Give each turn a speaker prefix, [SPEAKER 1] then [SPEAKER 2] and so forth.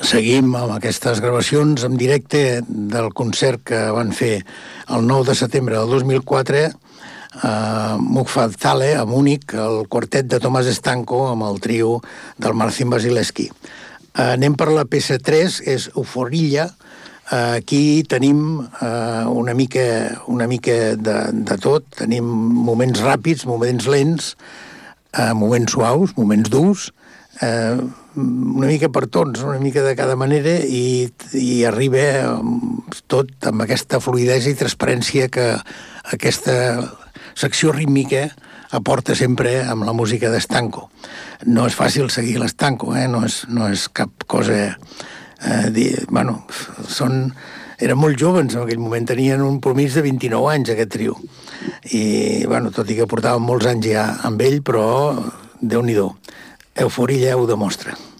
[SPEAKER 1] Seguim amb aquestes gravacions en directe del concert que van fer el 9 de setembre del 2004 a Mughal-Tale, a Múnich, el quartet de Tomàs Stanko amb el trio del Marcin Basilewski. Anem per la peça 3, és Euforilla. Aquí tenim una mica de tot. Tenim moments ràpids, moments lents, moments suaus, moments durs, una mica per tots, una mica de cada manera, i arriba tot amb aquesta fluïdesa i transparència que aquesta secció rítmica aporta sempre amb la música d'Stanko. No és fàcil seguir l'Stanko, no és cap cosa... eren molt joves en aquell moment, tenien un promís de 29 anys aquest trio, i tot i que portaven molts anys ja amb ell, però Déu-n'hi-do, Euforilla ho demostra.